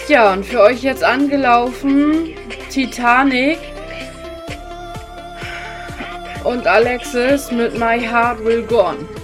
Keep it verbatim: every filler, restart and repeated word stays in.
Ja, und für euch jetzt angelaufen Titanic und Alexis mit My Heart Will Go On.